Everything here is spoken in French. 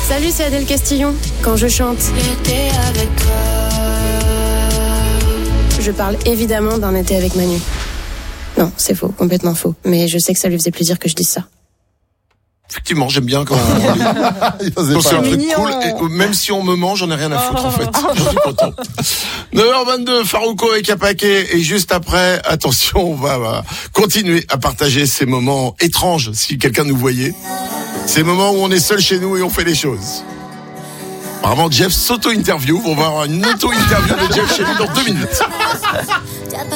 Salut, c'est Adèle Castillon. Quand je chante, L'été avec toi. je parle évidemment d'un été avec Manu. Non, c'est faux, complètement faux. Mais je sais que ça lui faisait plaisir que je dise ça. Effectivement, j'aime bien quand Il c'est un truc mignon. cool. Et même si on me mange, j'en ai rien à foutre en fait. Je suis content. 9h22, Farouko et Capaquet. Et juste après, attention, on va continuer à partager ces moments étranges, si quelqu'un nous voyait. Ces moments où on est seul chez nous et on fait des choses. Apparemment, Jeff s'auto-interview. On va avoir une auto-interview de Jeff chez nous dans 2 minutes.